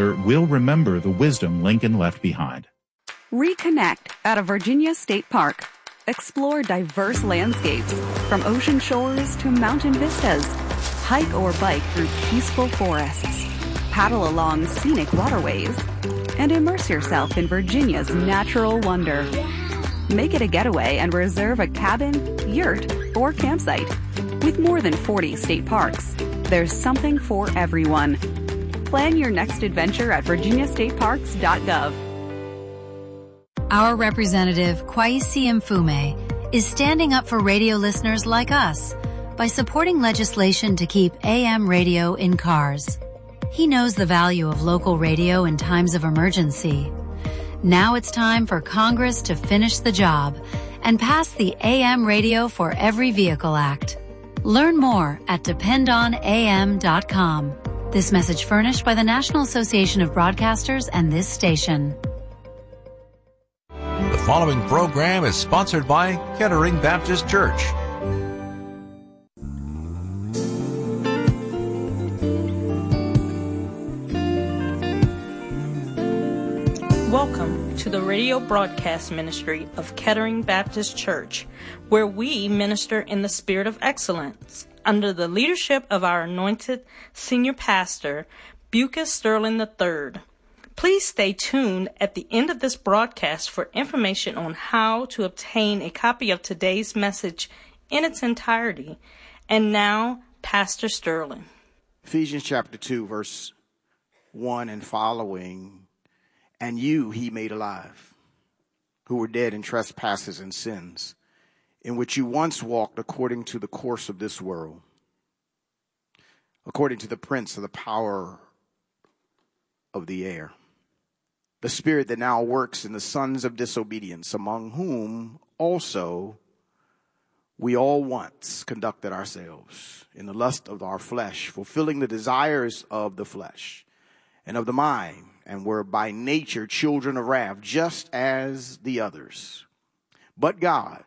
future will remember the wisdom Lincoln left behind. Reconnect at a Virginia state park. Explore diverse landscapes, from ocean shores to mountain vistas. Hike or bike through peaceful forests. Paddle along scenic waterways. And immerse yourself in Virginia's natural wonder. Make it a getaway and reserve a cabin, yurt, or campsite. With more than 40 state parks, there's something for everyone. Plan your next adventure at virginiastateparks.gov. Our representative, Kwesi Mfume, is standing up for radio listeners like us by supporting legislation to keep AM radio in cars. He knows the value of local radio in times of emergency. Now it's time for Congress to finish the job and pass the AM Radio for Every Vehicle Act. Learn more at dependonam.com. This message furnished by the National Association of Broadcasters and this station. The following program is sponsored by Kettering Baptist Church. Welcome to the radio broadcast ministry of Kettering Baptist Church, where we minister in the spirit of excellence under the leadership of our anointed senior pastor, Bucas Sterling III. Please stay tuned at the end of this broadcast for information on how to obtain a copy of today's message in its entirety. And now, Pastor Sterling. Ephesians chapter 2, verse 1 and following. And you he made alive, who were dead in trespasses and sins, in which you once walked according to the course of this world, according to the prince of the power of the air, the spirit that now works in the sons of disobedience, among whom also we all once conducted ourselves in the lust of our flesh, fulfilling the desires of the flesh and of the mind, and were by nature children of wrath, just as the others. But God,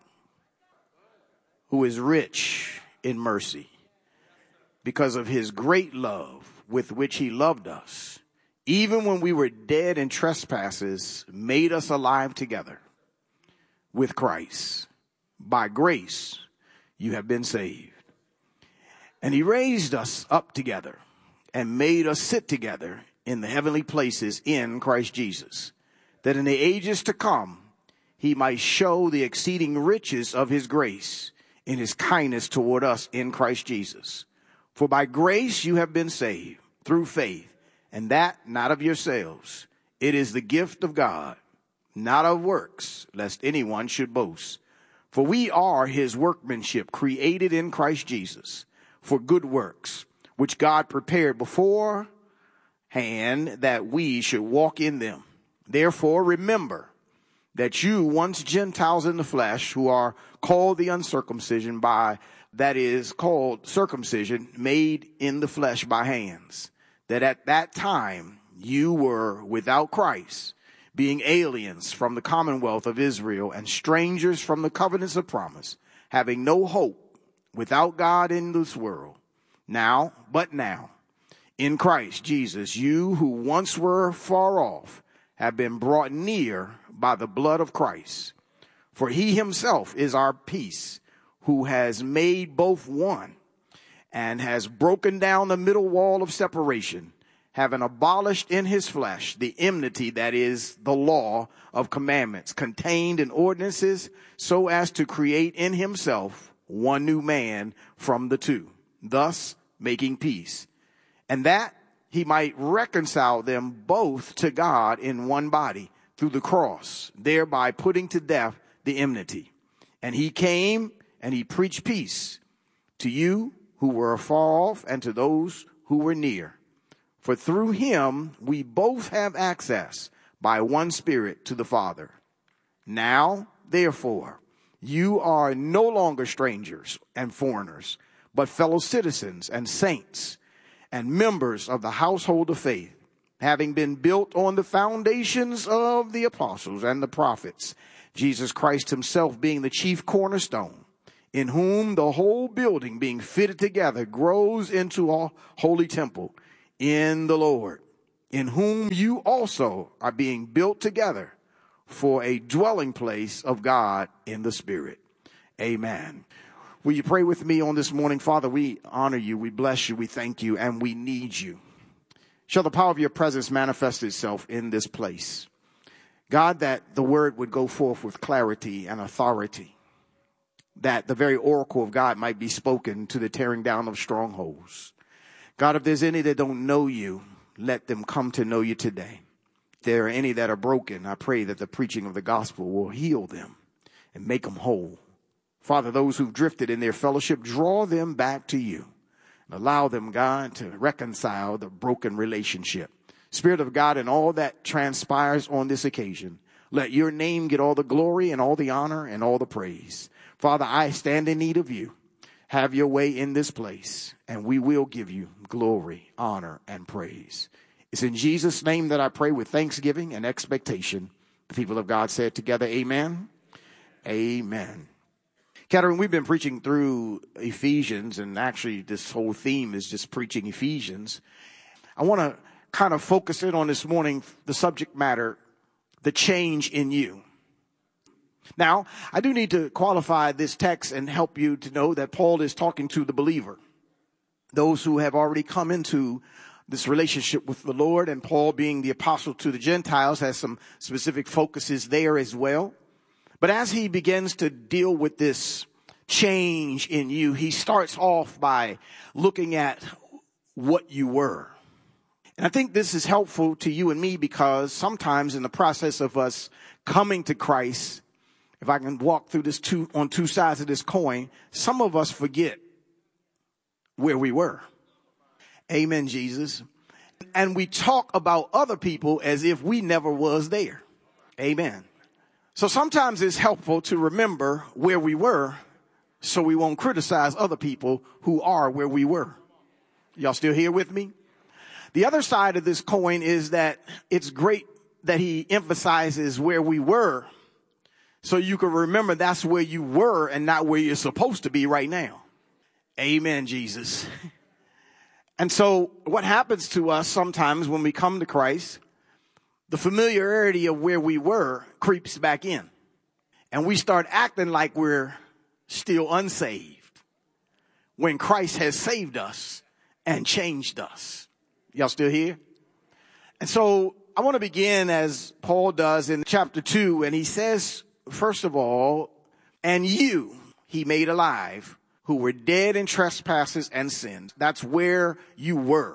who is rich in mercy, because of his great love with which he loved us, even when we were dead in trespasses, made us alive together with Christ. By grace you have been saved. And he raised us up together and made us sit together in the heavenly places in Christ Jesus, that in the ages to come he might show the exceeding riches of his grace in his kindness toward us in Christ Jesus. For by grace you have been saved through faith, and that not of yourselves. It is the gift of God, not of works, lest anyone should boast. For we are his workmanship, created in Christ Jesus for good works, which God prepared beforehand that we should walk in them. Therefore, remember that you once Gentiles in the flesh, who are called the uncircumcision by, that is called circumcision, made in the flesh by hands, that at that time you were without Christ, being aliens from the commonwealth of Israel and strangers from the covenants of promise, having no hope, without God in this world. Now, in Christ Jesus, you who once were far off have been brought near by the blood of Christ. For he himself is our peace, who has made both one and has broken down the middle wall of separation, having abolished in his flesh the enmity, that is the law of commandments contained in ordinances, so as to create in himself one new man from the two, thus making peace, and that he might reconcile them both to God in one body through the cross, thereby putting to death the enmity. And he came and he preached peace to you who were afar off and to those who were near. For through him we both have access by one Spirit to the Father. Now, therefore, you are no longer strangers and foreigners, but fellow citizens and saints and members of the household of faith, having been built on the foundations of the apostles and the prophets, Jesus Christ himself being the chief cornerstone, in whom the whole building being fitted together grows into a holy temple in the Lord. in whom you also are being built together for a dwelling place of God in the Spirit. Amen. Will you pray with me on this morning? Father, we honor you, we bless you, we thank you, and we need you. Shall the power of your presence manifest itself in this place? God, that the word would go forth with clarity and authority, that the very oracle of God might be spoken to the tearing down of strongholds. God, if there's any that don't know you, let them come to know you today. If there are any that are broken, I pray that the preaching of the gospel will heal them and make them whole. Father, those who've drifted in their fellowship, draw them back to you and allow them, God, to reconcile the broken relationship. Spirit of God, and all that transpires on this occasion, let your name get all the glory and all the honor and all the praise. Father, I stand in need of you. Have your way in this place, and we will give you glory, honor, and praise. It's in Jesus' name that I pray with thanksgiving and expectation. The people of God said together, amen. Amen. Kettering, we've been preaching through Ephesians, and actually this whole theme is just preaching Ephesians. I want to kind of focus in on this morning the subject matter, the change in you. Now, I do need to qualify this text and help you to know that Paul is talking to the believer, those who have already come into this relationship with the Lord, and Paul, being the apostle to the Gentiles, has some specific focuses there as well. But as he begins to deal with this change in you, he starts off by looking at what you were. And I think this is helpful to you and me because sometimes in the process of us coming to Christ, if I can walk through this on two sides of this coin, some of us forget where we were. Amen, Jesus. And we talk about other people as if we never was there. Amen. So sometimes it's helpful to remember where we were so we won't criticize other people who are where we were. Y'all still here with me? The other side of this coin is that it's great that he emphasizes where we were so you can remember that's where you were and not where you're supposed to be right now. Amen, Jesus. And so what happens to us sometimes when we come to Christ, the familiarity of where we were creeps back in. And we start acting like we're still unsaved when Christ has saved us and changed us. Y'all still here? And so I want to begin as Paul does in chapter 2. And he says, first of all, and you he made alive who were dead in trespasses and sins. That's where you were.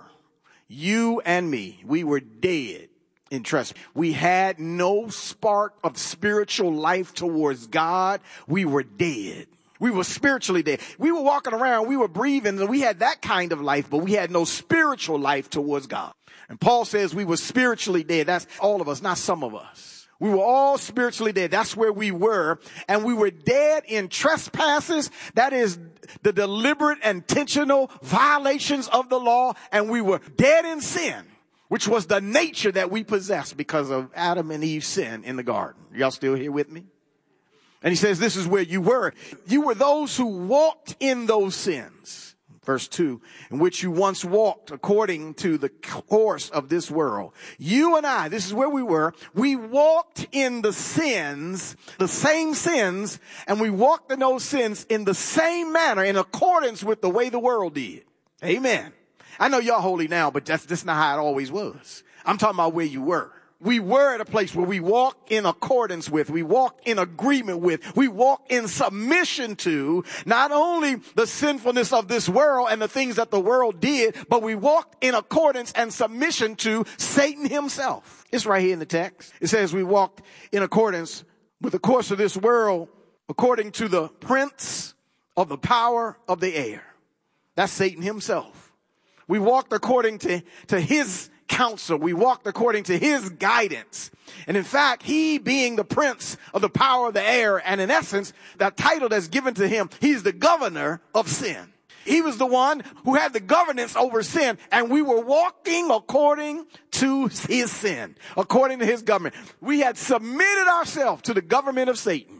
You and me, we were dead in trespass. We had no spark of spiritual life towards God. We were dead. We were spiritually dead. We were walking around, we were breathing, and we had that kind of life, but we had no spiritual life towards God. And Paul says we were spiritually dead. That's all of us, not some of us. We were all spiritually dead. That's where we were. And we were dead in trespasses. That is the deliberate, intentional violations of the law. And we were dead in sin, which was the nature that we possessed because of Adam and Eve's sin in the garden. Y'all still here with me? And he says, this is where you were. You were those who walked in those sins. Verse 2, in which you once walked according to the course of this world. You and I, this is where we were. We walked in the sins, the same sins, and we walked in those sins in the same manner, in accordance with the way the world did. Amen. I know y'all holy now, but that's not how it always was. I'm talking about where you were. We were at a place where we walked in accordance with, we walked in agreement with, we walked in submission to not only the sinfulness of this world and the things that the world did, but we walked in accordance and submission to Satan himself. It's right here in the text. It says we walked in accordance with the course of this world according to the prince of the power of the air. That's Satan himself. We walked according to his counsel. We walked according to his guidance. And in fact, he being the prince of the power of the air, and in essence, that title that's given to him, he's the governor of sin. He was the one who had the governance over sin, and we were walking according to his sin, according to his government. We had submitted ourselves to the government of Satan.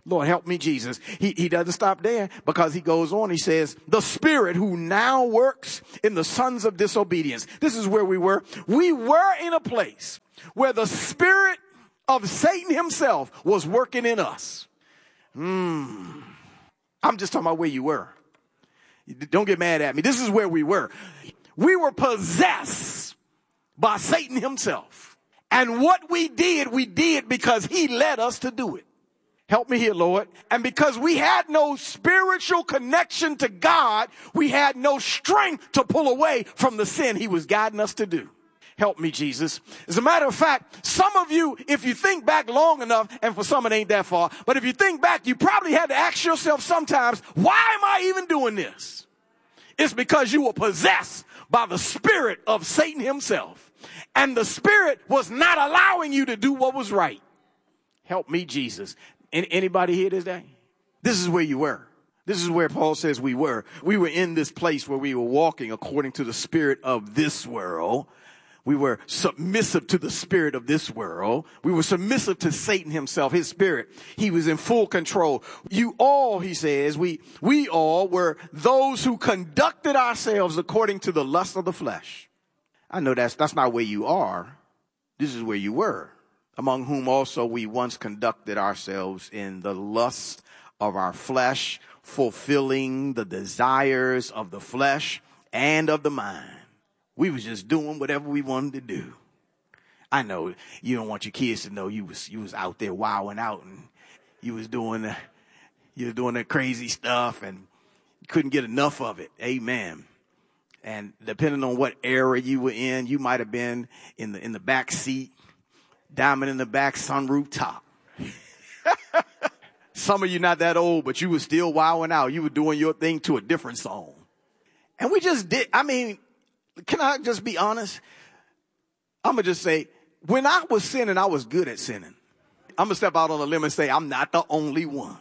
Lord, help me, Jesus. He doesn't stop there, because he goes on. He says, the spirit who now works in the sons of disobedience. This is where we were. We were in a place where the spirit of Satan himself was working in us. I'm just talking about where you were. Don't get mad at me. This is where we were. We were possessed by Satan himself. And what we did because he led us to do it. Help me here, Lord. And because we had no spiritual connection to God, we had no strength to pull away from the sin he was guiding us to do. Help me, Jesus. As a matter of fact, some of you, if you think back long enough, and for some it ain't that far, but if you think back, you probably had to ask yourself sometimes, why am I even doing this? It's because you were possessed by the spirit of Satan himself. And the spirit was not allowing you to do what was right. Help me, Jesus. Anybody here today? This is where you were. This is where Paul says we were. We were in this place where we were walking according to the spirit of this world. We were submissive to the spirit of this world. We were submissive to Satan himself, his spirit. He was in full control. You all, he says, we all were those who conducted ourselves according to the lust of the flesh. I know that's not where you are. This is where you were. Among whom also we once conducted ourselves in the lust of our flesh, fulfilling the desires of the flesh and of the mind. We was just doing whatever we wanted to do. I know you don't want your kids to know you was out there wilding out, and you was doing the crazy stuff, and you couldn't get enough of it. Amen. And depending on what era you were in, you might have been in the back seat, diamond in the back, sunroof top. Some of you not that old, but you were still wilding out. You were doing your thing to a different song. And we just did. I mean, can I just be honest? I'm going to just say, when I was sinning, I was good at sinning. I'm going to step out on a limb and say, I'm not the only one.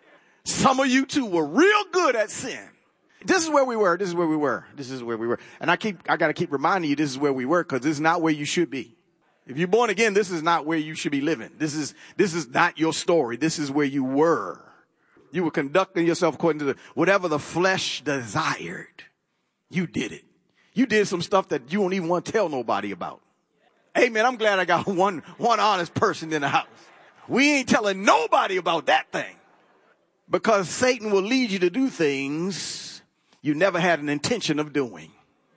Some of you too were real good at sin. This is where we were. This is where we were. This is where we were. And I got to keep reminding you, this is where we were, because this is not where you should be. If you're born again, this is not where you should be living. This is not your story. This is where you were. You were conducting yourself according to whatever the flesh desired. You did it. You did some stuff that you don't even want to tell nobody about. Amen. I'm glad I got one honest person in the house. We ain't telling nobody about that thing, because Satan will lead you to do things you never had an intention of doing.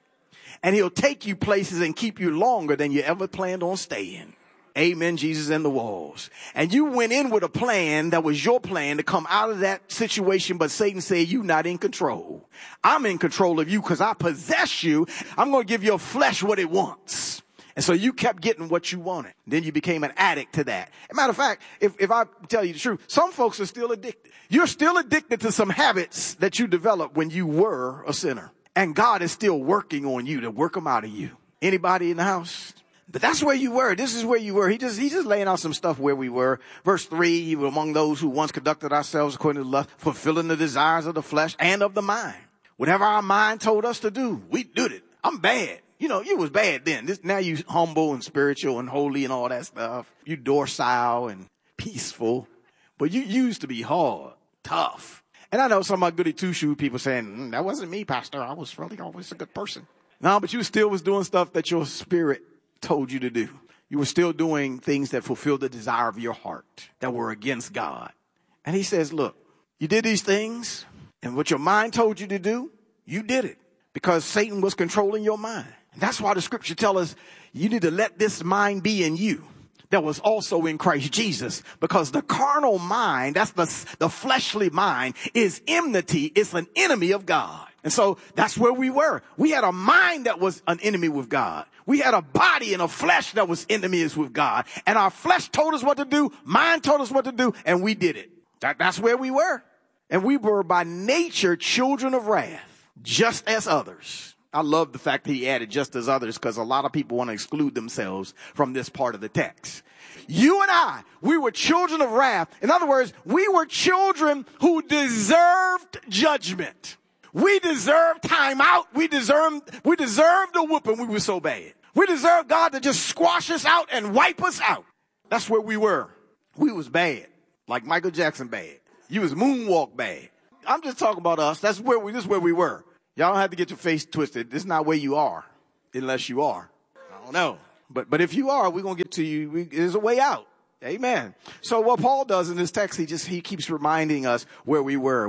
And he'll take you places and keep you longer than you ever planned on staying. Amen, Jesus, and the walls. And you went in with a plan that was your plan to come out of that situation, but Satan said, you're not in control. I'm in control of you because I possess you. I'm going to give your flesh what it wants. And so you kept getting what you wanted. Then you became an addict to that. As a matter of fact, if I tell you the truth, some folks are still addicted. You're still addicted to some habits that you developed when you were a sinner. And God is still working on you to work them out of you. Anybody in the house? But that's where you were. This is where you were. He's just laying out some stuff where we were. Verse 3, you were among those who once conducted ourselves according to lust, fulfilling the desires of the flesh and of the mind. Whatever our mind told us to do, we did it. I'm bad. You know, you was bad then. Now you humble and spiritual and holy and all that stuff. You docile and peaceful. But you used to be hard, tough. And I know some of my goody two-shoe people saying, that wasn't me, Pastor. I was really always a good person. No, but you still was doing stuff that your spirit told you to do. You were still doing things that fulfilled the desire of your heart, that were against God. And he says, look, you did these things, and what your mind told you to do, you did it, because Satan was controlling your mind. And that's why the scripture tells us you need to let this mind be in you that was also in Christ Jesus, because the carnal mind, that's the fleshly mind, is enmity. It's an enemy of God. And so that's where we were. We had a mind that was an enemy with God. We had a body and a flesh that was enemies with God. And our flesh told us what to do. Mind told us what to do. And we did it. That's where we were. And we were by nature children of wrath, just as others. I love the fact that he added just as others, because a lot of people want to exclude themselves from this part of the text. You and I, we were children of wrath. In other words, we were children who deserved judgment. We deserved time out. We deserved a whooping. We were so bad. We deserved God to just squash us out and wipe us out. That's where we were. We was bad, like Michael Jackson bad. You was moonwalk bad. I'm just talking about us. This is where we were. Y'all don't have to get your face twisted. This is not where you are, unless you are. I don't know. But if you are, we're going to get to you. There's a way out. Amen. So what Paul does in this text, he keeps reminding us where we were.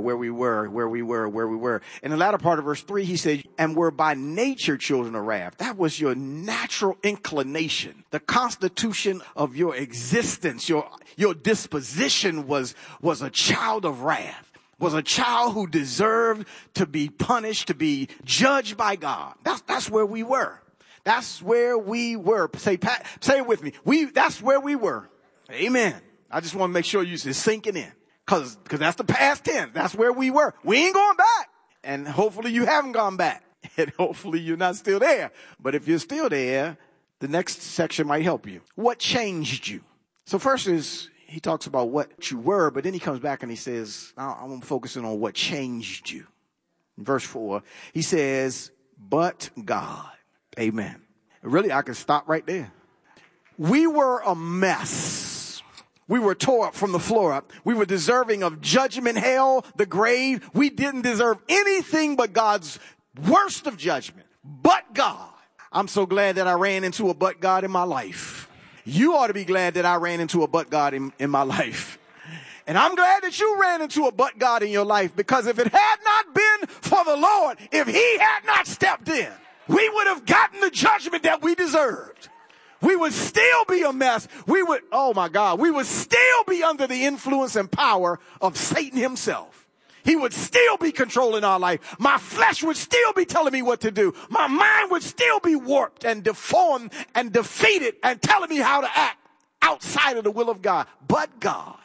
In the latter part of verse 3, he said, and were by nature children of wrath. That was your natural inclination. The constitution of your existence, your disposition was a child of wrath, was a child who deserved to be punished, to be judged by God. That's where we were. That's where we were. Say it with me. That's where we were. Amen. I just want to make sure you see sinking in. Cause that's the past tense. That's where we were. We ain't going back. And hopefully you haven't gone back. And hopefully you're not still there. But if you're still there, the next section might help you. What changed you? So first is, he talks about what you were, but then he comes back and he says, I'm focusing on what changed you. In verse 4, he says, but God. Amen. Really, I could stop right there. We were a mess. We were tore up from the floor up. We were deserving of judgment, hell, the grave. We didn't deserve anything but God's worst of judgment. But God. I'm so glad that I ran into a but God in my life. You ought to be glad that I ran into a but God in my life. And I'm glad that you ran into a but God in your life, because if it had not been for the Lord, if he had not stepped in, we would have gotten the judgment that we deserved. We would still be a mess. We would still be under the influence and power of Satan himself. He would still be controlling our life. My flesh would still be telling me what to do. My mind would still be warped and deformed and defeated and telling me how to act outside of the will of God. But God.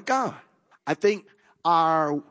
I think our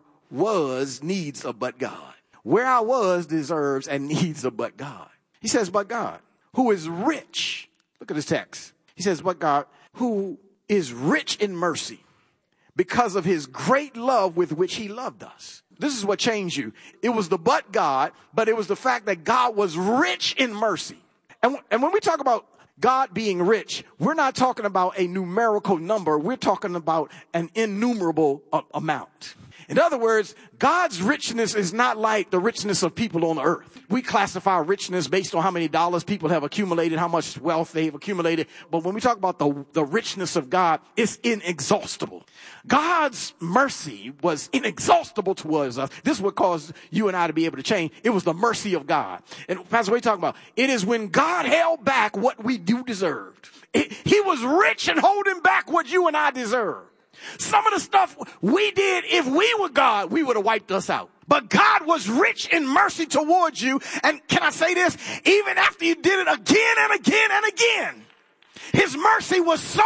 was needs a but God. Where I was deserves and needs a but God. He says, but God, who is rich. Look at this text. He says, but God, who is rich in mercy because of his great love with which he loved us. This is what changed you. It was the but God, but it was the fact that God was rich in mercy. And when we talk about God being rich, we're not talking about a numerical number. We're talking about an innumerable amount. In other words, God's richness is not like the richness of people on the earth. We classify richness based on how many dollars people have accumulated, how much wealth they've accumulated. But when we talk about the richness of God, it's inexhaustible. God's mercy was inexhaustible towards us. This is what caused you and I to be able to change. It was the mercy of God. And Pastor, what are you talking about? It is when God held back what we do deserved. He was rich in holding back what you and I deserved. Some of the stuff we did, if we were God, we would have wiped us out. But God was rich in mercy towards you. And can I say this? Even after you did it again and again and again, his mercy was so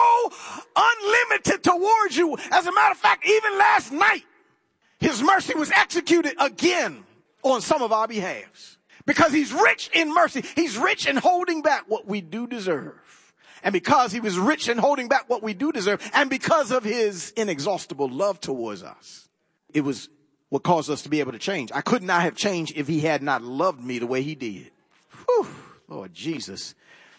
unlimited towards you. As a matter of fact, even last night, his mercy was executed again on some of our behalves. Because he's rich in mercy. He's rich in holding back what we do deserve. And because he was rich in holding back what we do deserve, and because of his inexhaustible love towards us, it was what caused us to be able to change. I could not have changed if he had not loved me the way he did. Whew, Lord Jesus.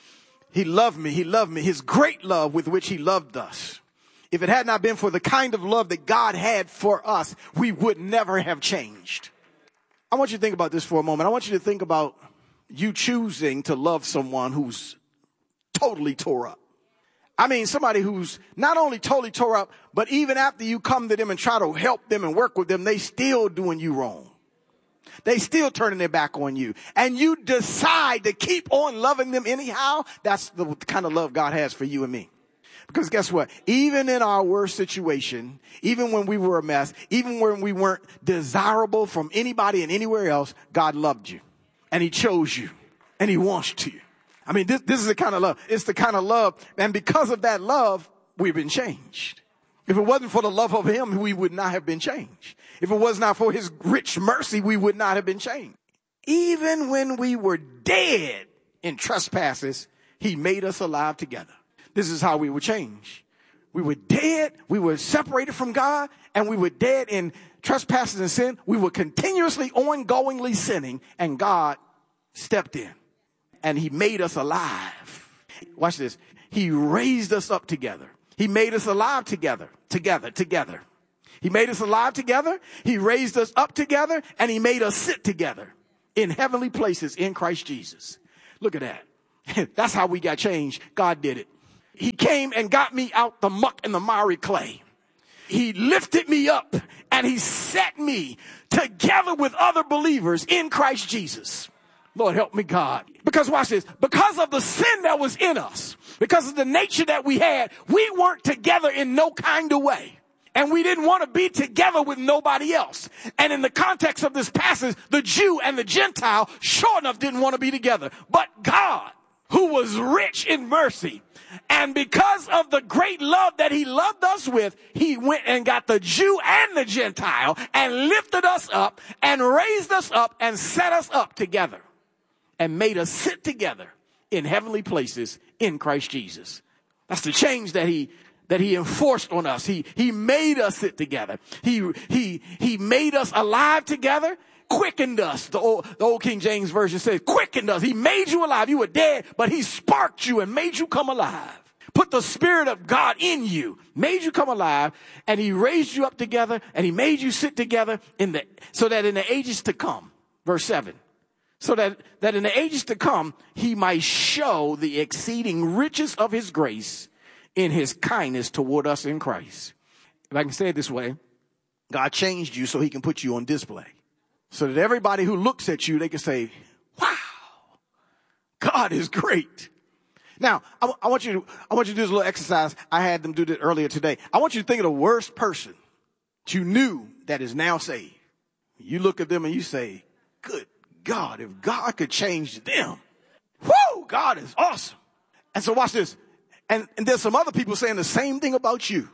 He loved me. His great love with which he loved us. If it had not been for the kind of love that God had for us, we would never have changed. I want you to think about this for a moment. I want you to think about you choosing to love someone who's totally tore up. I mean, somebody who's not only totally tore up, but even after you come to them and try to help them and work with them, they still doing you wrong. They still turning their back on you. And you decide to keep on loving them anyhow. That's the kind of love God has for you and me. Because guess what? Even in our worst situation, even when we were a mess, even when we weren't desirable from anybody and anywhere else, God loved you. And he chose you. And he wants you. I mean, this is the kind of love. It's the kind of love. And because of that love, we've been changed. If it wasn't for the love of him, we would not have been changed. If it was not for his rich mercy, we would not have been changed. Even when we were dead in trespasses, he made us alive together. This is how we were changed. We were dead. We were separated from God, and we were dead in trespasses and sin. We were continuously, ongoingly sinning, and God stepped in. And he made us alive. Watch this. He raised us up together. He made us alive together. He made us alive together. He raised us up together, and he made us sit together in heavenly places in Christ Jesus. Look at that. That's how we got changed. God did it. He came and got me out the muck and the miry clay. He lifted me up and he set me together with other believers in Christ Jesus. Lord, help me, God. Because watch this. Because of the sin that was in us, because of the nature that we had, we weren't together in no kind of way. And we didn't want to be together with nobody else. And in the context of this passage, the Jew and the Gentile sure enough didn't want to be together. But God, who was rich in mercy, and because of the great love that he loved us with, he went and got the Jew and the Gentile and lifted us up and raised us up and set us up together and made us sit together in heavenly places in Christ Jesus. That's the change that he enforced on us. He made us sit together. He made us alive together, quickened us. The old King James Version says quickened us. He made you alive. You were dead, but he sparked you and made you come alive. Put the Spirit of God in you, made you come alive, and he raised you up together, and he made you sit together so that in the ages to come, verse 7, so that in the ages to come, he might show the exceeding riches of his grace in his kindness toward us in Christ. If I can say it this way, God changed you so he can put you on display. So that everybody who looks at you, they can say, wow, God is great. Now, I want you to do this little exercise. I had them do this earlier today. I want you to think of the worst person that you knew that is now saved. You look at them and you say, good God, if God could change them, whoo, God is awesome. And so watch this. And there's some other people saying the same thing about you.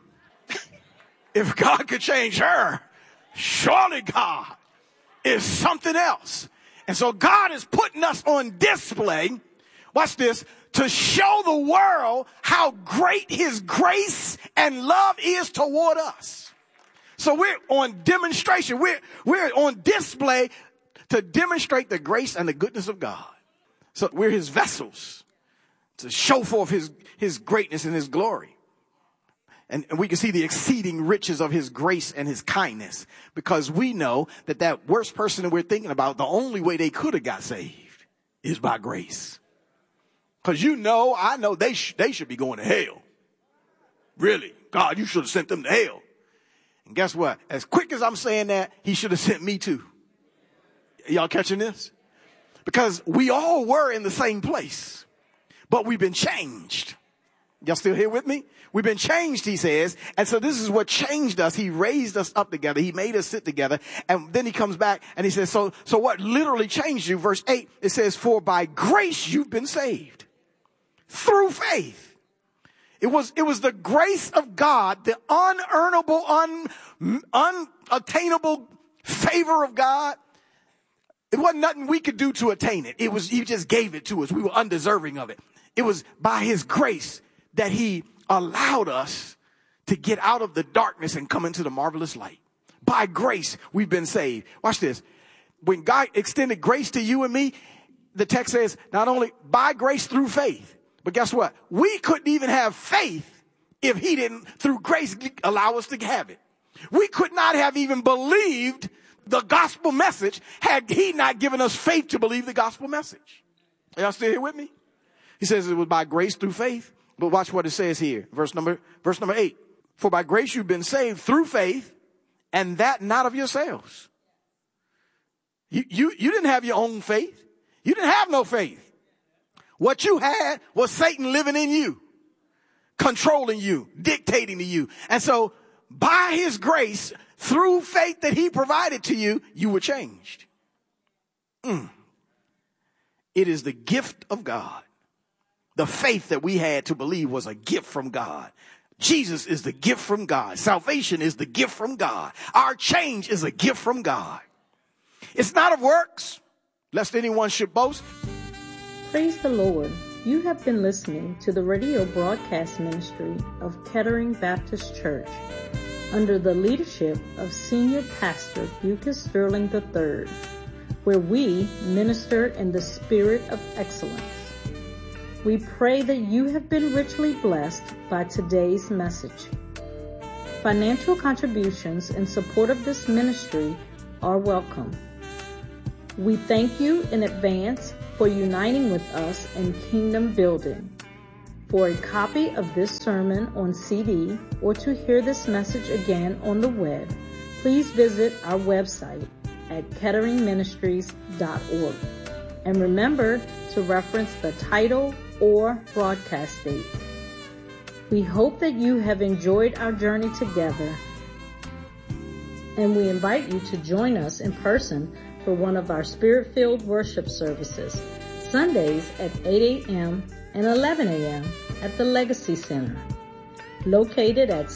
If God could change her, surely God is something else. And so God is putting us on display, watch this, to show the world how great his grace and love is toward us. So we're on demonstration. We're on display to demonstrate the grace and the goodness of God. So we're his vessels to show forth his greatness and his glory. And we can see the exceeding riches of his grace and his kindness, because we know that worst person that we're thinking about, the only way they could have got saved is by grace. Because I know they should be going to hell. Really, God, you should have sent them to hell. And guess what? As quick as I'm saying that, he should have sent me too. Y'all catching this? Because we all were in the same place, but we've been changed. Y'all still here with me? We've been changed, he says. And so this is what changed us. He raised us up together. He made us sit together. And then he comes back and he says, so what literally changed you? Verse 8, it says, for by grace you've been saved through faith. It was the grace of God, the unearnable, unattainable favor of God. It wasn't nothing we could do to attain it. He just gave it to us. We were undeserving of it. It was by his grace that he allowed us to get out of the darkness and come into the marvelous light. By grace, we've been saved. Watch this. When God extended grace to you and me, the text says not only by grace through faith, but guess what? We couldn't even have faith if he didn't, through grace, allow us to have it. We could not have even believed the gospel message had he not given us faith to believe the gospel message. Are y'all still here with me? He says it was by grace through faith. But watch what it says here. Verse number 8. For by grace you've been saved through faith, and that not of yourselves. You didn't have your own faith. You didn't have no faith. What you had was Satan living in you, controlling you, dictating to you. And so by his grace, through faith that he provided to you, you were changed. It is the gift of God. The faith that we had to believe was a gift from God. Jesus is the gift from God. Salvation is the gift from God. Our change is a gift from God. It's not of works, lest anyone should boast. Praise the Lord. You have been listening to the radio broadcast ministry of Kettering Baptist Church under the leadership of Senior Pastor Bucas Sterling III, where we minister in the spirit of excellence. We pray that you have been richly blessed by today's message. Financial contributions in support of this ministry are welcome. We thank you in advance for uniting with us in kingdom building. For a copy of this sermon on CD or to hear this message again on the web, please visit our website at ketteringministries.org. And remember to reference the title or broadcast date. We hope that you have enjoyed our journey together, and we invite you to join us in person for one of our Spirit-filled worship services, Sundays at 8 a.m. and 11 a.m. at the Legacy Center, located at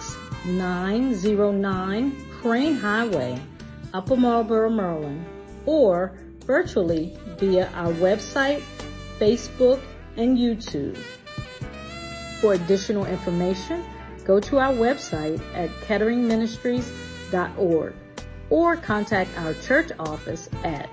6909 Crane Highway, Upper Marlboro, Maryland, or virtually via our website, Facebook, and YouTube. For additional information, go to our website at ketteringministries.org or contact our church office at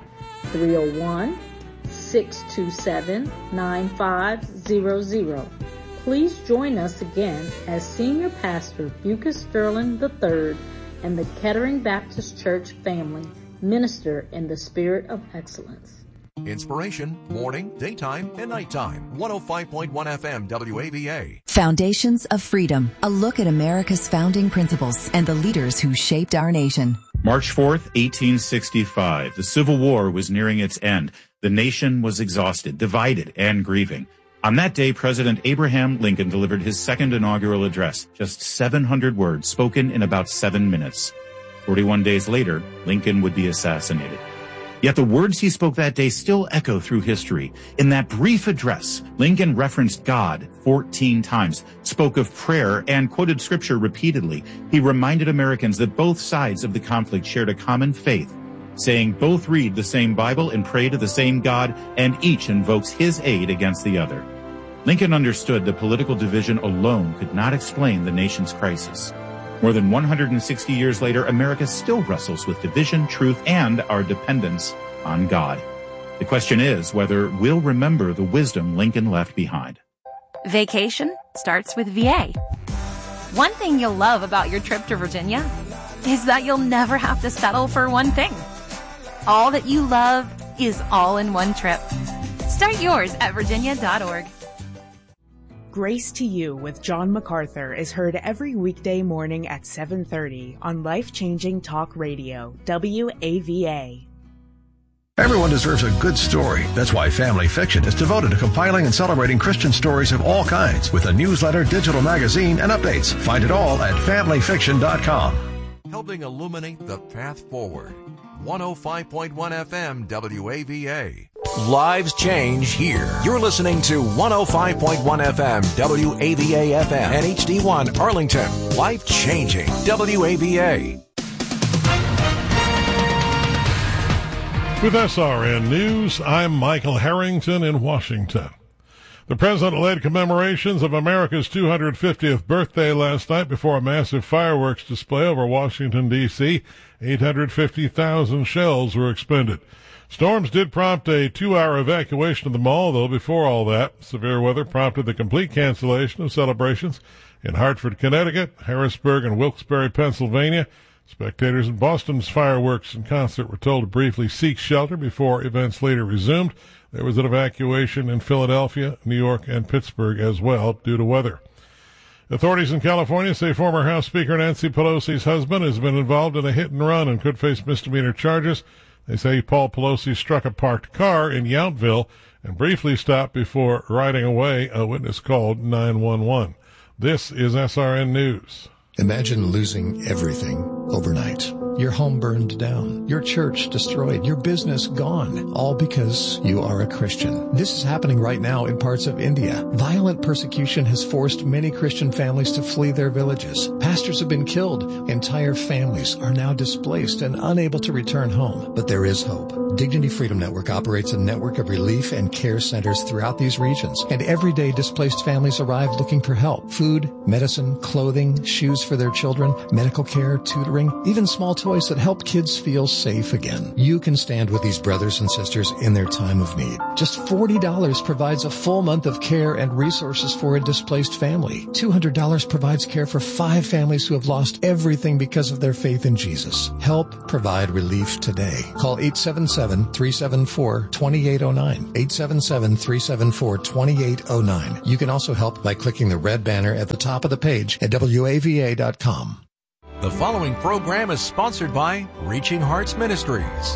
301-627-9500. Please join us again as Senior Pastor Bucas Sterling III and the Kettering Baptist Church family minister in the Spirit of Excellence. Inspiration, morning, daytime, and nighttime. 105.1 FM WAVA. Foundations of Freedom, a look at America's founding principles and the leaders who shaped our nation. March 4th, 1865. The Civil War was nearing its end. The nation was exhausted, divided, and grieving. On that day, President Abraham Lincoln delivered his second inaugural address, just 700 words spoken in about 7 minutes. 41 days later, Lincoln would be assassinated. Yet the words he spoke that day still echo through history. In that brief address, Lincoln referenced God 14 times, spoke of prayer, and quoted scripture repeatedly. He reminded Americans that both sides of the conflict shared a common faith, saying both read the same Bible and pray to the same God, and each invokes his aid against the other. Lincoln understood that political division alone could not explain the nation's crisis. More than 160 years later, America still wrestles with division, truth, and our dependence on God. The question is whether we'll remember the wisdom Lincoln left behind. Vacation starts with VA. One thing you'll love about your trip to Virginia is that you'll never have to settle for one thing. All that you love is all in one trip. Start yours at virginia.org. Grace to You with John MacArthur is heard every weekday morning at 7:30 on Life-Changing Talk Radio, WAVA. Everyone deserves a good story. That's why Family Fiction is devoted to compiling and celebrating Christian stories of all kinds with a newsletter, digital magazine, and updates. Find it all at familyfiction.com. Helping illuminate the path forward. 105.1 FM WAVA. Lives change here. You're listening to 105.1 FM WAVA FM and HD1 Arlington. Life changing WAVA. With SRN News, I'm Michael Harrington in Washington. The president led commemorations of America's 250th birthday last night before a massive fireworks display over Washington, D.C. 850,000 shells were expended. Storms did prompt a 2-hour evacuation of the mall, though before all that, severe weather prompted the complete cancellation of celebrations in Hartford, Connecticut, Harrisburg, and Wilkes-Barre, Pennsylvania. Spectators in Boston's fireworks and concert were told to briefly seek shelter before events later resumed. There was an evacuation in Philadelphia, New York, and Pittsburgh as well due to weather. Authorities in California say former House Speaker Nancy Pelosi's husband has been involved in a hit-and-run and could face misdemeanor charges. They say Paul Pelosi struck a parked car in Yountville and briefly stopped before riding away. A witness called 911. This is SRN News. Imagine losing everything overnight. Your home burned down, your church destroyed, your business gone, all because you are a Christian. This is happening right now in parts of India. Violent persecution has forced many Christian families to flee their villages. Pastors have been killed. Entire families are now displaced and unable to return home. But there is hope. Dignity Freedom Network operates a network of relief and care centers throughout these regions. And every day displaced families arrive looking for help. Food, medicine, clothing, shoes for their children, medical care, tutoring, even small toys that help kids feel safe again. You can stand with these brothers and sisters in their time of need. Just $40 provides a full month of care and resources for a displaced family. $200 provides care for 5 families who have lost everything because of their faith in Jesus. Help provide relief today. Call 877-374-2809. 877-374-2809. You can also help by clicking the red banner at the top of the page at WAVA.com. The following program is sponsored by Reaching Hearts Ministries.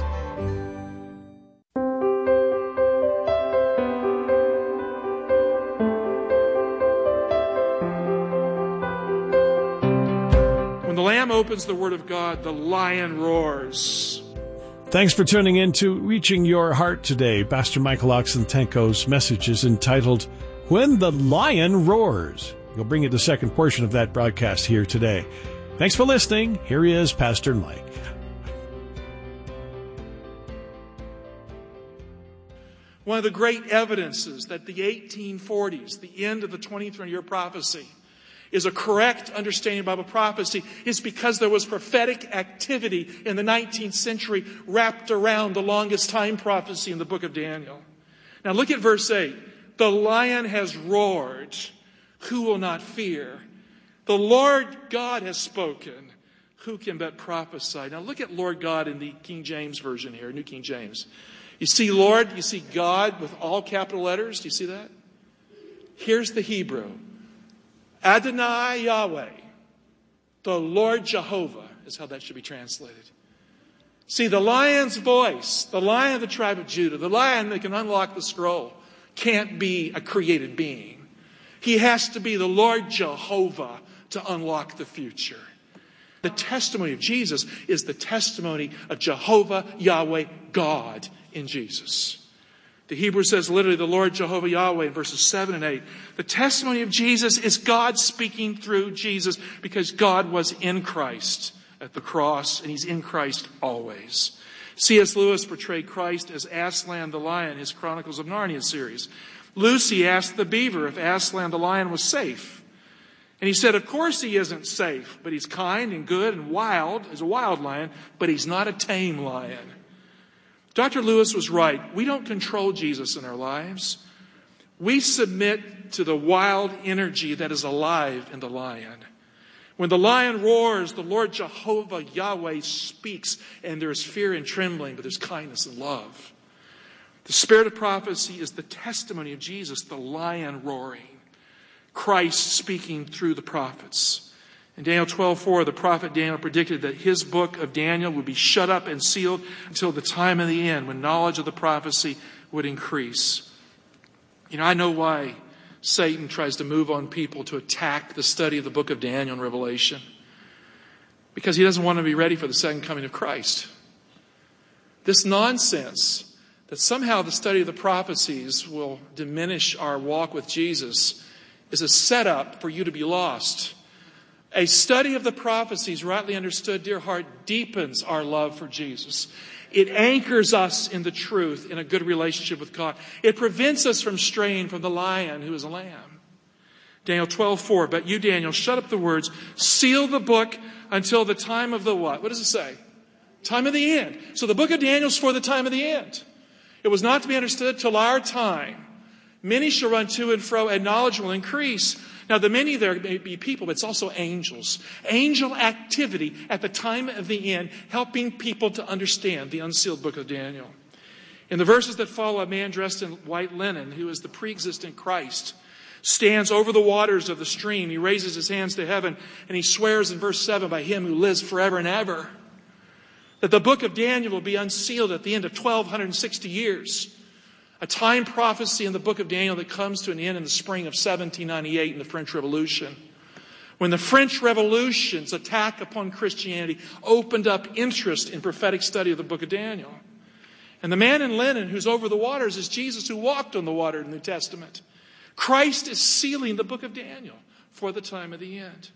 When the Lamb opens the Word of God, the lion roars. Thanks for tuning in to Reaching Your Heart today. Pastor Michael Oxentenko's message is entitled, When the Lion Roars. We'll bring you the second portion of that broadcast here today. Thanks for listening. Here is Pastor Mike. One of the great evidences that the 1840s, the end of the 23-year prophecy, is a correct understanding of Bible prophecy is because there was prophetic activity in the 19th century wrapped around the longest time prophecy in the book of Daniel. Now look at verse 8. The lion has roared. Who will not fear? The Lord God has spoken. Who can but prophesy? Now look at Lord God in the King James Version here, New King James. You see Lord, you see God with all capital letters. Do you see that? Here's the Hebrew. Adonai Yahweh. The Lord Jehovah is how that should be translated. See, the lion's voice, the lion of the tribe of Judah, the lion that can unlock the scroll, can't be a created being. He has to be the Lord Jehovah to unlock the future. The testimony of Jesus is the testimony of Jehovah, Yahweh, God in Jesus. The Hebrew says literally the Lord Jehovah Yahweh in verses 7 and 8. The testimony of Jesus is God speaking through Jesus because God was in Christ at the cross and He's in Christ always. C.S. Lewis portrayed Christ as Aslan the lion in his Chronicles of Narnia series. Lucy asked the beaver if Aslan the lion was safe. And he said, of course he isn't safe, but he's kind and good and wild. He's a wild lion, but he's not a tame lion. Dr. Lewis was right. We don't control Jesus in our lives. We submit to the wild energy that is alive in the lion. When the lion roars, the Lord Jehovah Yahweh speaks, and there's fear and trembling, but there's kindness and love. The spirit of prophecy is the testimony of Jesus, the lion roaring. Christ speaking through the prophets. In Daniel 12:4, the prophet Daniel predicted that his book of Daniel would be shut up and sealed until the time of the end when knowledge of the prophecy would increase. You know, I know why Satan tries to move on people to attack the study of the book of Daniel and Revelation. Because he doesn't want to be ready for the second coming of Christ. This nonsense that somehow the study of the prophecies will diminish our walk with Jesus is a setup for you to be lost. A study of the prophecies, rightly understood, dear heart, deepens our love for Jesus. It anchors us in the truth, in a good relationship with God. It prevents us from straying from the lion who is a lamb. Daniel 12:4, but you, Daniel, shut up the words, seal the book until the time of the what? What does it say? Time of the end. So the book of Daniel is for the time of the end. It was not to be understood till our time. Many shall run to and fro, and knowledge will increase. Now, the many there may be people, but it's also angels. Angel activity at the time of the end, helping people to understand the unsealed book of Daniel. In the verses that follow, a man dressed in white linen, who is the pre-existent Christ, stands over the waters of the stream. He raises his hands to heaven, and he swears in verse 7 by him who lives forever and ever, that the book of Daniel will be unsealed at the end of 1,260 years. A time prophecy in the book of Daniel that comes to an end in the spring of 1798 in the French Revolution. When the French Revolution's attack upon Christianity opened up interest in prophetic study of the book of Daniel. And the man in linen who's over the waters is Jesus who walked on the water in the New Testament. Christ is sealing the book of Daniel for the time of the end.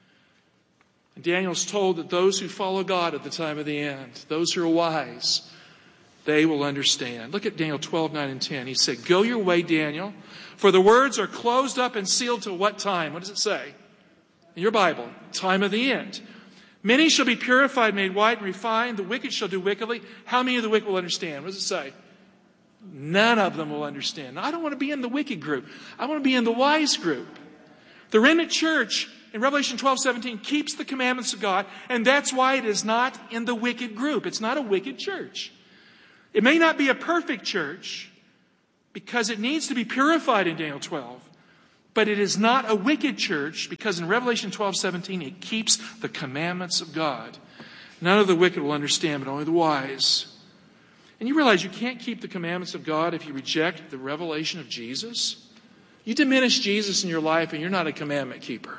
And Daniel's told that those who follow God at the time of the end, those who are wise, they will understand. Look at Daniel 12:9 and 10. He said, go your way, Daniel, for the words are closed up and sealed till what time? What does it say? In your Bible, time of the end. Many shall be purified, made white, and refined. The wicked shall do wickedly. How many of the wicked will understand? What does it say? None of them will understand. Now, I don't want to be in the wicked group. I want to be in the wise group. The remnant church in Revelation 12:17 keeps the commandments of God, and that's why it is not in the wicked group. It's not a wicked church. It may not be a perfect church because it needs to be purified in Daniel 12. But it is not a wicked church because in Revelation 12:17 it keeps the commandments of God. None of the wicked will understand, but only the wise. And you realize you can't keep the commandments of God if you reject the revelation of Jesus? You diminish Jesus in your life and you're not a commandment keeper.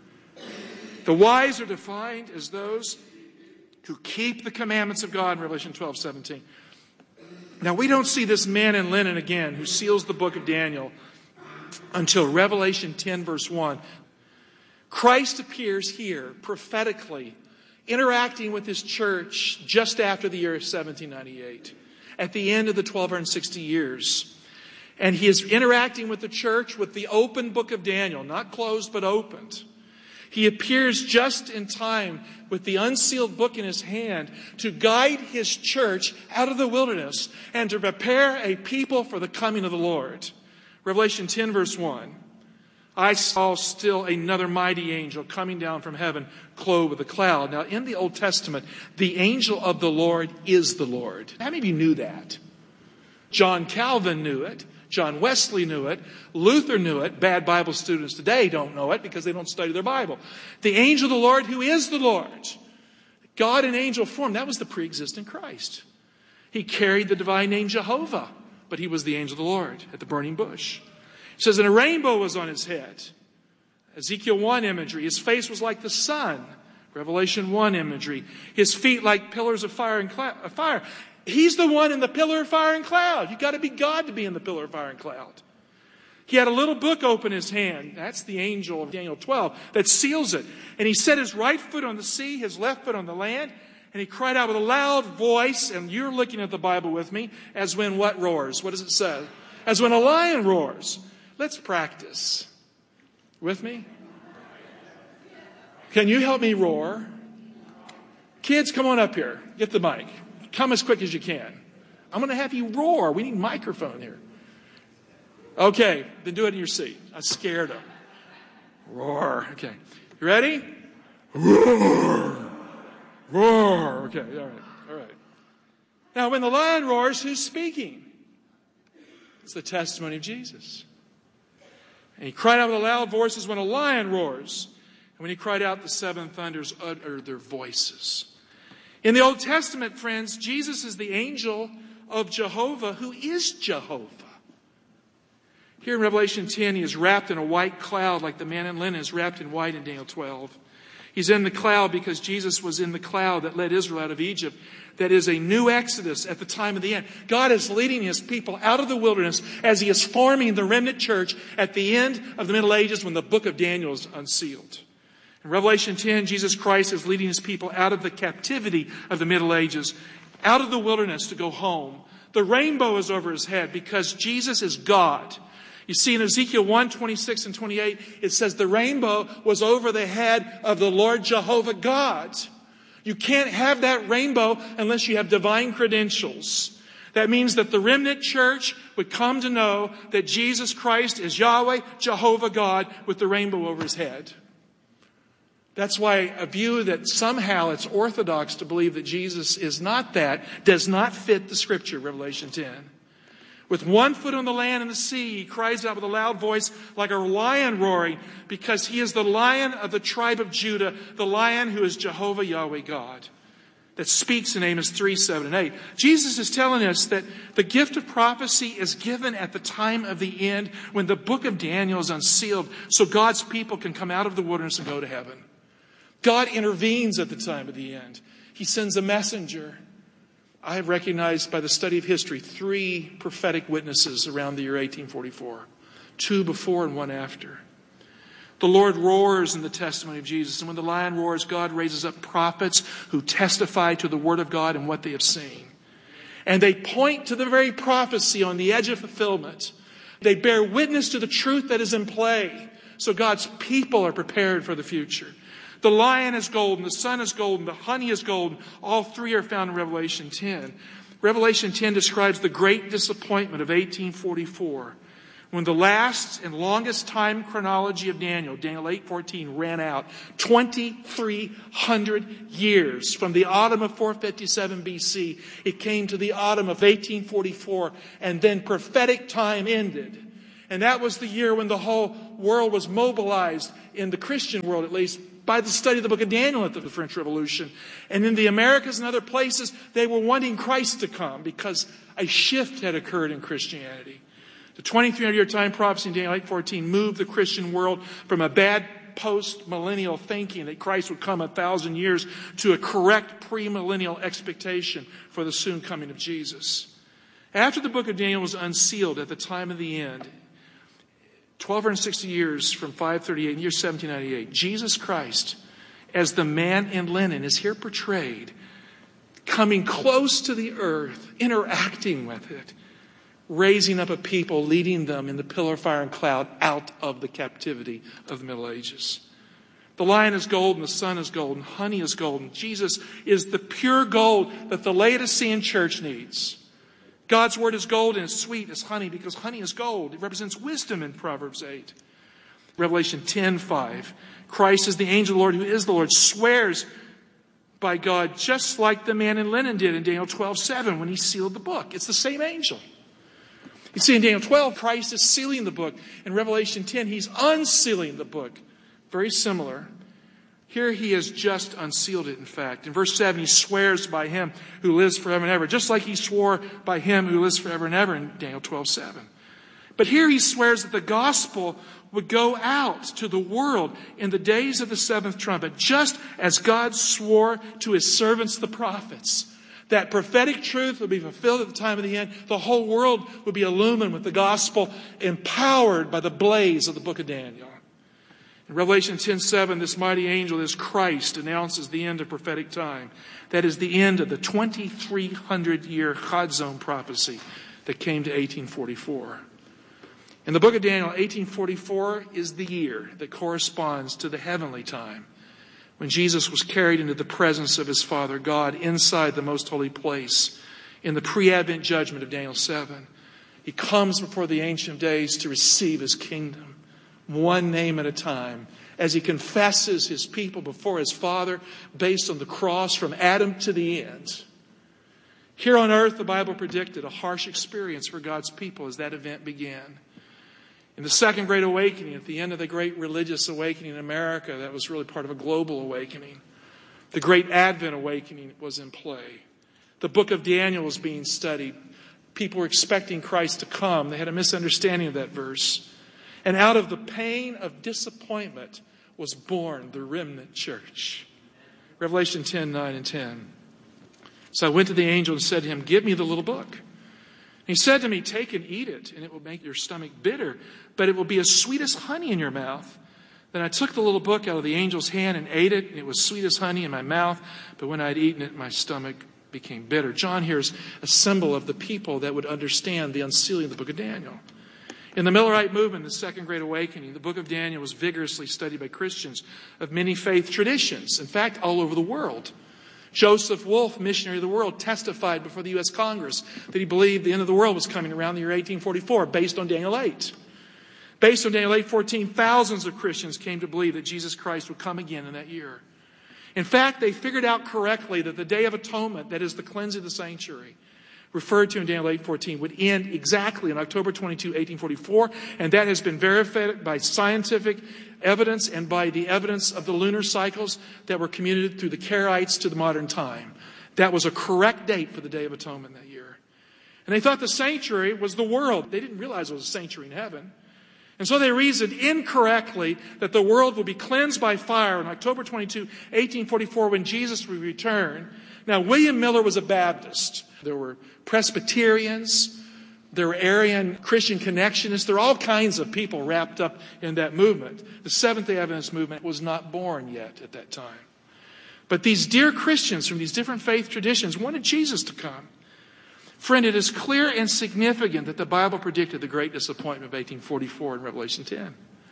The wise are defined as those who keep the commandments of God in Revelation 12:17. Now we don't see this man in linen again who seals the book of Daniel until Revelation 10 verse 1. Christ appears here prophetically, interacting with his church just after the year 1798, at the end of the 1260 years. And he is interacting with the church with the open book of Daniel, not closed but opened. He appears just in time with the unsealed book in his hand to guide his church out of the wilderness and to prepare a people for the coming of the Lord. Revelation 10 verse 1. I saw still another mighty angel coming down from heaven, clothed with a cloud. Now in the Old Testament, the angel of the Lord is the Lord. How many of you knew that? John Calvin knew it. John Wesley knew it. Luther knew it. Bad Bible students today don't know it because they don't study their Bible. The angel of the Lord who is the Lord. God in angel form. That was the pre-existent Christ. He carried the divine name Jehovah, but he was the angel of the Lord at the burning bush. It says, and a rainbow was on his head. Ezekiel 1 imagery. His face was like the sun. Revelation 1 imagery. His feet like pillars of fire and fire. He's the one in the pillar of fire and cloud. You've got to be God to be in the pillar of fire and cloud. He had a little book open in his hand. That's the angel of Daniel 12 that seals it. And he set his right foot on the sea, his left foot on the land. And he cried out with a loud voice. And you're looking at the Bible with me. As when what roars? What does it say? As when a lion roars. Let's practice. With me? Can you help me roar? Kids, come on up here. Get the mic. Come as quick as you can. I'm going to have you roar. We need a microphone here. Okay, then do it in your seat. I scared them. Roar. Okay. You ready? Roar. Roar. Okay, all right. All right. Now, when the lion roars, who's speaking? It's the testimony of Jesus. And he cried out with a loud voice as when a lion roars. And when he cried out, the seven thunders uttered their voices. In the Old Testament, friends, Jesus is the angel of Jehovah, who is Jehovah. Here in Revelation 10, he is wrapped in a white cloud like the man in linen is wrapped in white in Daniel 12. He's in the cloud because Jesus was in the cloud that led Israel out of Egypt. That is a new exodus at the time of the end. God is leading his people out of the wilderness as he is forming the remnant church at the end of the Middle Ages when the book of Daniel is unsealed. In Revelation 10, Jesus Christ is leading his people out of the captivity of the Middle Ages, out of the wilderness to go home. The rainbow is over his head because Jesus is God. You see in Ezekiel 1, 26 and 28, it says the rainbow was over the head of the Lord Jehovah God. You can't have that rainbow unless you have divine credentials. That means that the remnant church would come to know that Jesus Christ is Yahweh, Jehovah God, with the rainbow over his head. That's why a view that somehow it's orthodox to believe that Jesus is not that does not fit the scripture, Revelation 10. With one foot on the land and the sea, he cries out with a loud voice like a lion roaring because he is the lion of the tribe of Judah, the lion who is Jehovah Yahweh God. That speaks in Amos 3, 7, and 8. Jesus is telling us that the gift of prophecy is given at the time of the end when the book of Daniel is unsealed so God's people can come out of the wilderness and go to heaven. God intervenes at the time of the end. He sends a messenger. I have recognized by the study of history 3 prophetic witnesses around the year 1844. 2 before and 1 after. The Lord roars in the testimony of Jesus. And when the lion roars, God raises up prophets who testify to the word of God and what they have seen. And they point to the very prophecy on the edge of fulfillment. They bear witness to the truth that is in play. So God's people are prepared for the future. The lion is golden, the sun is golden, the honey is golden. All three are found in Revelation 10. Revelation 10 describes the great disappointment of 1844, when the last and longest time chronology of Daniel 8:14, ran out. 2,300 years from the autumn of 457 BC. It came to the autumn of 1844, and then prophetic time ended. And that was the year when the whole world was mobilized, in the Christian world at least, by the study of the book of Daniel at the French Revolution. And in the Americas and other places, they were wanting Christ to come because a shift had occurred in Christianity. The 2,300-year time prophecy in Daniel 8:14 moved the Christian world from a bad post-millennial thinking that Christ would come 1,000 years to a correct pre-millennial expectation for the soon coming of Jesus. After the book of Daniel was unsealed at the time of the end, 1,260 years from 538, in the year 1798, Jesus Christ, as the man in linen, is here portrayed, coming close to the earth, interacting with it, raising up a people, leading them in the pillar of fire and cloud out of the captivity of the Middle Ages. The lion is golden, the sun is golden, honey is golden. Jesus is the pure gold that the Laodicean church needs. God's word is gold and it's sweet as honey because honey is gold. It represents wisdom in Proverbs 8. Revelation 10:5. Christ is the angel of the Lord who is the Lord, swears by God just like the man in linen did in Daniel 12:7 when he sealed the book. It's the same angel. You see, in Daniel 12, Christ is sealing the book. In Revelation 10, he's unsealing the book. Very similar. Here he has just unsealed it, in fact. In verse 7, he swears by him who lives forever and ever, just like he swore by him who lives forever and ever in Daniel 12:7. But here he swears that the gospel would go out to the world in the days of the seventh trumpet, just as God swore to his servants, the prophets. That prophetic truth would be fulfilled at the time of the end. The whole world would be illumined with the gospel, empowered by the blaze of the book of Daniel. In Revelation 10:7, this mighty angel, this Christ, announces the end of prophetic time. That is the end of the 2,300-year Chadzon prophecy that came to 1844. In the book of Daniel, 1844 is the year that corresponds to the heavenly time, when Jesus was carried into the presence of his Father God inside the most holy place in the pre-Advent judgment of Daniel 7. He comes before the Ancient of Days to receive his kingdom, one name at a time, as he confesses his people before his Father based on the cross from Adam to the end. Here on earth, the Bible predicted a harsh experience for God's people as that event began. In the Second Great Awakening, at the end of the Great Religious Awakening in America, that was really part of a global awakening. The Great Advent Awakening was in play. The book of Daniel was being studied. People were expecting Christ to come. They had a misunderstanding of that verse. And out of the pain of disappointment was born the remnant church. Revelation 10:9 and 10. So I went to the angel and said to him, "Give me the little book." He said to me, "Take and eat it, and it will make your stomach bitter, but it will be as sweet as honey in your mouth." Then I took the little book out of the angel's hand and ate it, and it was sweet as honey in my mouth, but when I had eaten it, my stomach became bitter. John here is a symbol of the people that would understand the unsealing of the book of Daniel. In the Millerite movement, the Second Great Awakening, the book of Daniel was vigorously studied by Christians of many faith traditions, in fact, all over the world. Joseph Wolf, missionary of the world, testified before the U.S. Congress that he believed the end of the world was coming around the year 1844 based on Daniel 8. Based on Daniel 8:14, thousands of Christians came to believe that Jesus Christ would come again in that year. In fact, they figured out correctly that the Day of Atonement, that is the cleansing of the sanctuary, referred to in Daniel 8:14, would end exactly on October 22, 1844, and that has been verified by scientific evidence and by the evidence of the lunar cycles that were communicated through the Karaites to the modern time. That was a correct date for the Day of Atonement that year. And they thought the sanctuary was the world. They didn't realize it was a sanctuary in heaven. And so they reasoned incorrectly that the world would be cleansed by fire on October 22, 1844, when Jesus would return. Now, William Miller was a Baptist. There were Presbyterians. There were Arian Christian connectionists. There were all kinds of people wrapped up in that movement. The Seventh-day Adventist movement was not born yet at that time. But these dear Christians from these different faith traditions wanted Jesus to come. Friend, it is clear and significant that the Bible predicted the great disappointment of 1844 in Revelation 10.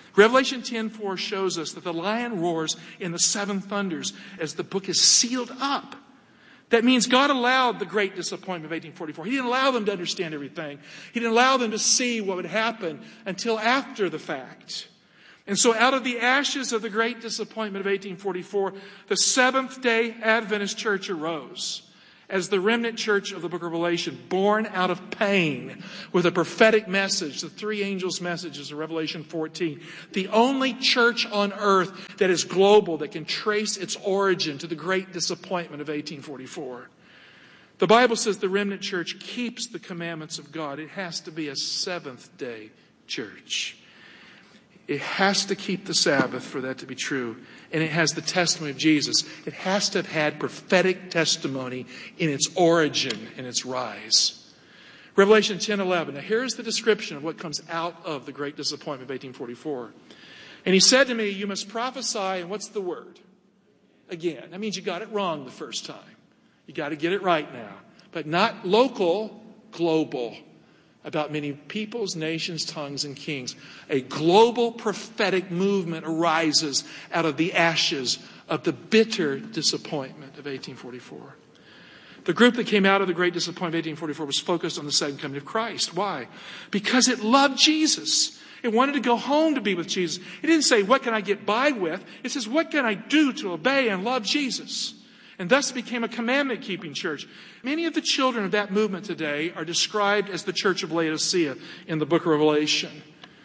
Revelation 10:4 shows us that the lion roars in the seven thunders as the book is sealed up. That means God allowed the great disappointment of 1844. He didn't allow them to understand everything. He didn't allow them to see what would happen until after the fact. And so out of the ashes of the great disappointment of 1844, the Seventh-day Adventist Church arose as the remnant church of the book of Revelation, born out of pain with a prophetic message, the three angels' messages of Revelation 14. The only church on earth that is global, that can trace its origin to the great disappointment of 1844. The Bible says the remnant church keeps the commandments of God. It has to be a Seventh-day church. It has to keep the Sabbath for that to be true. And it has the testimony of Jesus. It has to have had prophetic testimony in its origin and its rise. Revelation 10:11. Now here's the description of what comes out of the great disappointment of 1844. And he said to me, you must prophesy, and what's the word? Again. That means you got it wrong the first time. You got to get it right now. But not local, global. About many peoples, nations, tongues, and kings. A global prophetic movement arises out of the ashes of the bitter disappointment of 1844. The group that came out of the great disappointment of 1844 was focused on the second coming of Christ. Why? Because it loved Jesus. It wanted to go home to be with Jesus. It didn't say, what can I get by with? It says, what can I do to obey and love Jesus? And thus became a commandment-keeping church. Many of the children of that movement today are described as the church of Laodicea in the book of Revelation.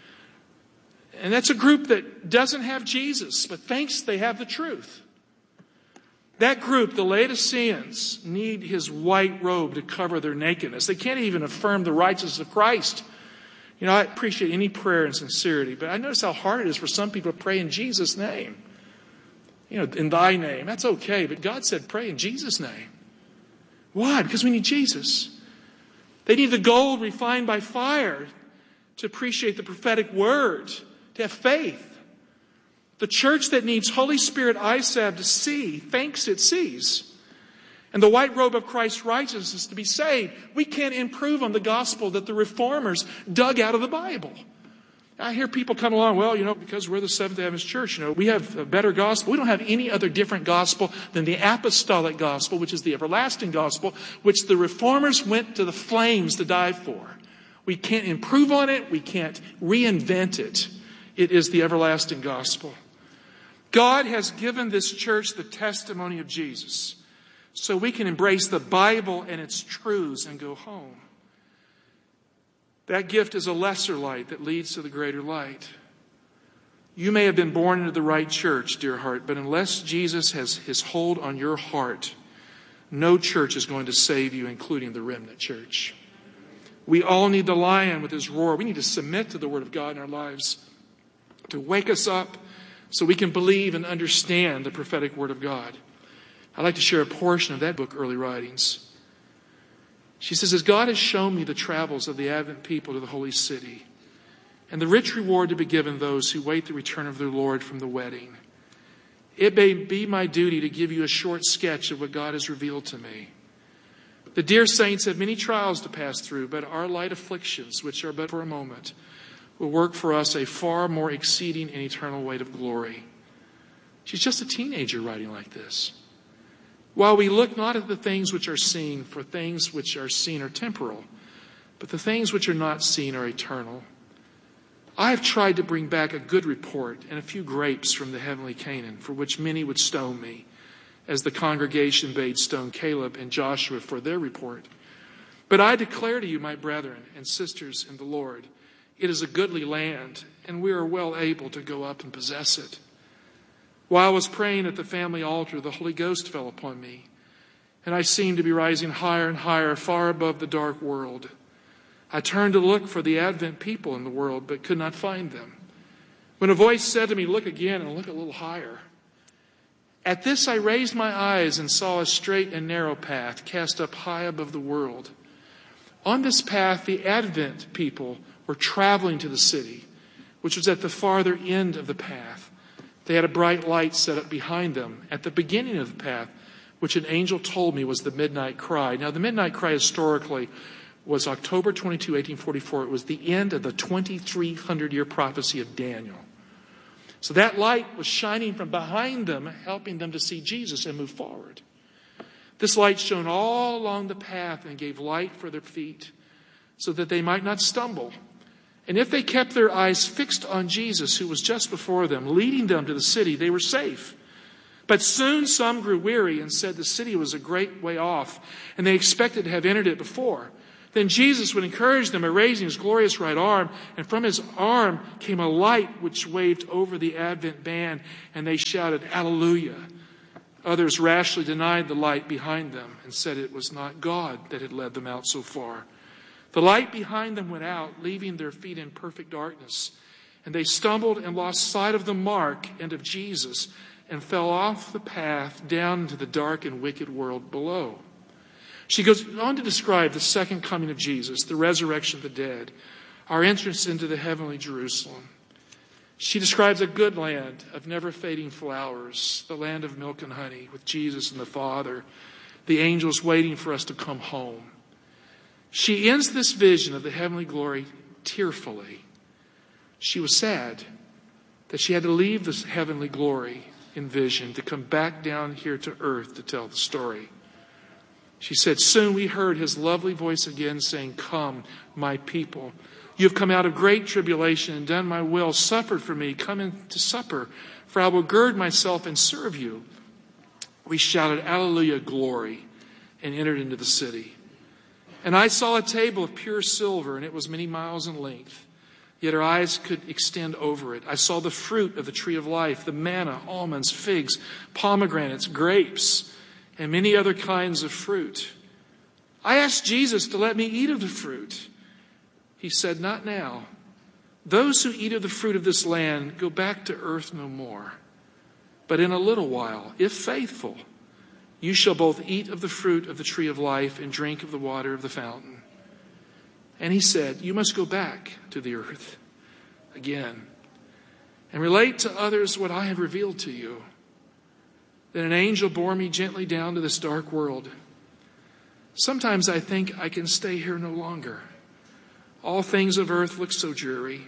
And that's a group that doesn't have Jesus, but thinks they have the truth. That group, the Laodiceans, need his white robe to cover their nakedness. They can't even affirm the righteousness of Christ. You know, I appreciate any prayer and sincerity, but I notice how hard it is for some people to pray in Jesus' name. You know, in thy name. That's okay, but God said pray in Jesus' name. Why? Because we need Jesus. They need the gold refined by fire to appreciate the prophetic word, to have faith. The church that needs Holy Spirit eye salve to see thinks it sees. And the white robe of Christ's righteousness to be saved. We can't improve on the gospel that the reformers dug out of the Bible. I hear people come along, well, you know, because we're the Seventh-day Adventist Church, you know, we have a better gospel. We don't have any other different gospel than the apostolic gospel, which is the everlasting gospel, which the reformers went to the flames to die for. We can't improve on it. We can't reinvent it. It is the everlasting gospel. God has given this church the testimony of Jesus so we can embrace the Bible and its truths and go home. That gift is a lesser light that leads to the greater light. You may have been born into the right church, dear heart, but unless Jesus has his hold on your heart, no church is going to save you, including the remnant church. We all need the lion with his roar. We need to submit to the word of God in our lives to wake us up so we can believe and understand the prophetic word of God. I'd like to share a portion of that book, Early Writings. She says, as God has shown me the travels of the Advent people to the holy city, and the rich reward to be given those who wait the return of their Lord from the wedding, it may be my duty to give you a short sketch of what God has revealed to me. The dear saints have many trials to pass through, but our light afflictions, which are but for a moment, will work for us a far more exceeding and eternal weight of glory. She's just a teenager writing like this. While we look not at the things which are seen, for things which are seen are temporal, but the things which are not seen are eternal. I have tried to bring back a good report and a few grapes from the heavenly Canaan, for which many would stone me, as the congregation bade stone Caleb and Joshua for their report. But I declare to you, my brethren and sisters in the Lord, it is a goodly land, and we are well able to go up and possess it. While I was praying at the family altar, the Holy Ghost fell upon me, and I seemed to be rising higher and higher, far above the dark world. I turned to look for the Advent people in the world, but could not find them. When a voice said to me, look again and look a little higher. At this I raised my eyes and saw a straight and narrow path cast up high above the world. On this path, the Advent people were traveling to the city, which was at the farther end of the path. They had a bright light set up behind them at the beginning of the path, which an angel told me was the midnight cry. Now, the midnight cry historically was October 22, 1844. It was the end of the 2,300-year prophecy of Daniel. So that light was shining from behind them, helping them to see Jesus and move forward. This light shone all along the path and gave light for their feet so that they might not stumble. And if they kept their eyes fixed on Jesus, who was just before them, leading them to the city, they were safe. But soon some grew weary and said the city was a great way off, and they expected to have entered it before. Then Jesus would encourage them by raising his glorious right arm, and from his arm came a light which waved over the Advent band, and they shouted, "Alleluia." Others rashly denied the light behind them and said it was not God that had led them out so far. The light behind them went out, leaving their feet in perfect darkness, and they stumbled and lost sight of the mark and of Jesus, and fell off the path down into the dark and wicked world below. She goes on to describe the second coming of Jesus, the resurrection of the dead, our entrance into the heavenly Jerusalem. She describes a good land of never-fading flowers, the land of milk and honey with Jesus and the Father, the angels waiting for us to come home. She ends this vision of the heavenly glory tearfully. She was sad that she had to leave this heavenly glory in vision to come back down here to earth to tell the story. She said, "Soon we heard his lovely voice again saying, 'Come, my people. You have come out of great tribulation and done my will, suffered for me. Come in to supper, for I will gird myself and serve you.' We shouted, 'Alleluia, glory,' and entered into the city. And I saw a table of pure silver, and it was many miles in length. Yet our eyes could extend over it. I saw the fruit of the tree of life, the manna, almonds, figs, pomegranates, grapes, and many other kinds of fruit. I asked Jesus to let me eat of the fruit. He said, 'Not now. Those who eat of the fruit of this land go back to earth no more. But in a little while, if faithful, you shall both eat of the fruit of the tree of life and drink of the water of the fountain.' And he said, 'You must go back to the earth again and relate to others what I have revealed to you.' Then an angel bore me gently down to this dark world. Sometimes I think I can stay here no longer. All things of earth look so dreary.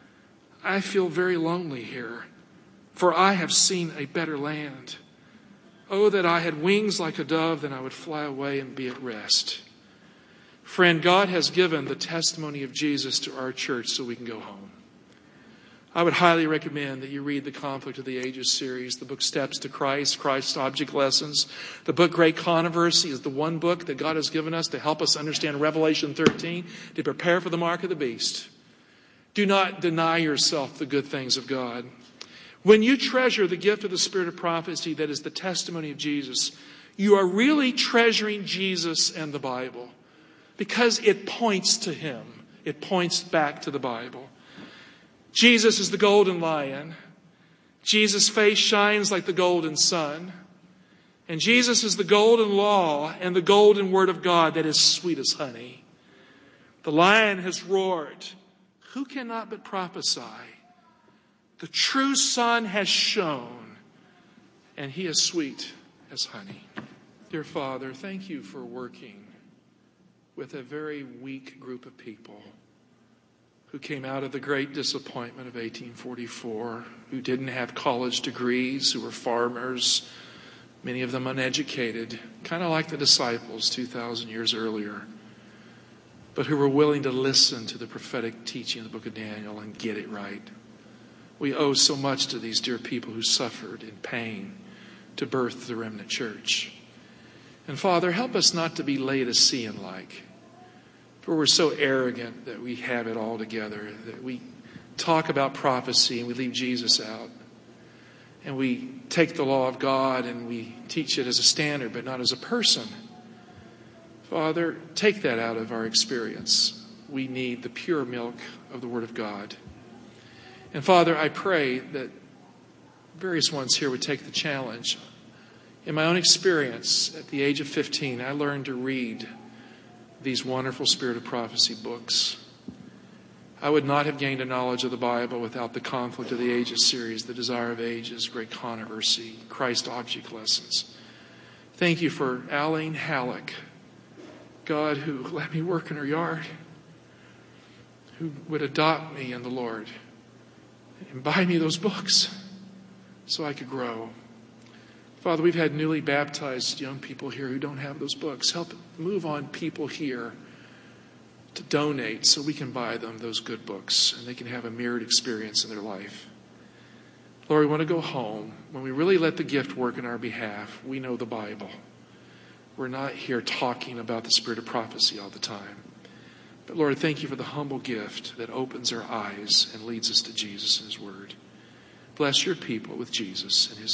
I feel very lonely here, for I have seen a better land. Oh, that I had wings like a dove, then I would fly away and be at rest.' Friend, God has given the testimony of Jesus to our church so we can go home. I would highly recommend that you read the Conflict of the Ages series, the book Steps to Christ, Christ's Object Lessons. The book Great Controversy is the one book that God has given us to help us understand Revelation 13, to prepare for the mark of the beast. Do not deny yourself the good things of God. When you treasure the gift of the Spirit of prophecy that is the testimony of Jesus, you are really treasuring Jesus and the Bible because it points to him. It points back to the Bible. Jesus is the golden lion. Jesus' face shines like the golden sun. And Jesus is the golden law and the golden word of God that is sweet as honey. The lion has roared. Who cannot but prophesy? The true Son has shone, and he is sweet as honey. Dear Father, thank you for working with a very weak group of people who came out of the great disappointment of 1844, who didn't have college degrees, who were farmers, many of them uneducated, kind of like the disciples 2,000 years earlier, but who were willing to listen to the prophetic teaching of the book of Daniel and get it right. We owe so much to these dear people who suffered in pain to birth the remnant church. And Father, help us not to be Laodicean-like, for we're so arrogant that we have it all together, that we talk about prophecy and we leave Jesus out. And we take the law of God and we teach it as a standard, but not as a person. Father, take that out of our experience. We need the pure milk of the Word of God. And Father, I pray that various ones here would take the challenge. In my own experience, at the age of 15, I learned to read these wonderful Spirit of Prophecy books. I would not have gained a knowledge of the Bible without the Conflict of the Ages series, the Desire of Ages, Great Controversy, Christ Object Lessons. Thank you for Aline Halleck, God, who let me work in her yard, who would adopt me in the Lord and buy me those books. so I could grow. Father, we've had newly baptized young people here who don't have those books. Help move on people here to donate so we can buy them those good books and they can have a mirrored experience in their life. Lord, we want to go home. When we really let the gift work on our behalf, we know the Bible. We're not here talking about the spirit of prophecy all the time. But Lord, thank you for the humble gift that opens our eyes and leads us to Jesus and his word. Bless your people with Jesus in his name.